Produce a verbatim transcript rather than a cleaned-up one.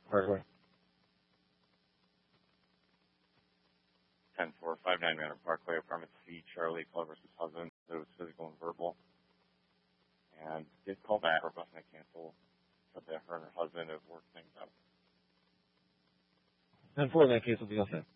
Parkway. ten four five nine Manor Parkway, apartment C, Charlie, call versus husband. It was physical and verbal. And did call back for a button to cancel, but that her and her husband have worked things out. ten four, in that case, will be all set.